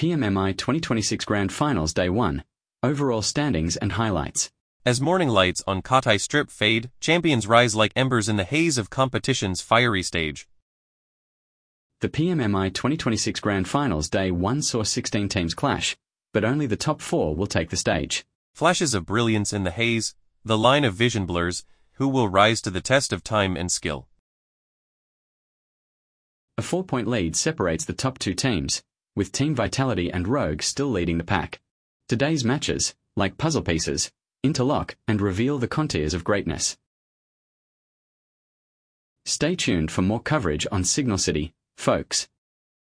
PMMI 2026 Grand Finals Day 1, Overall Standings and Highlights. As morning lights on Kawtai Strip fade, champions rise like embers in the haze of competition's fiery stage. The PMMI 2026 Grand Finals Day 1 saw 16 teams clash, but only the top 4 will take the stage. Flashes of brilliance in the haze, the line of vision blurs, who will rise to the test of time and skill? A 4-point lead separates the top 2 teams, with Team Vitality and Rogue still leading the pack. Today's matches, like puzzle pieces, interlock and reveal the contours of greatness. Stay tuned for more coverage on Signal City, folks.